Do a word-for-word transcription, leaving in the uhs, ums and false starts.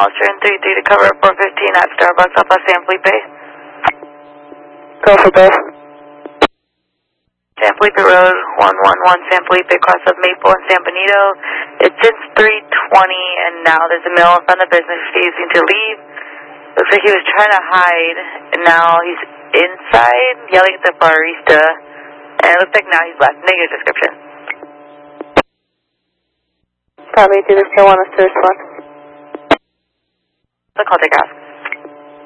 Austrian three three to cover four fifteen at Starbucks off of San Felipe. Go for both. San Felipe Road, one one one San Felipe, cross of Maple and San Benito. It's since three twenty, and now there's a male in front of the business refusing to leave. Looks like he was trying to hide, and now he's inside yelling at the barista. And it looks like now he's left. Negative description. Copy, do this, you want us to respond? The call take off.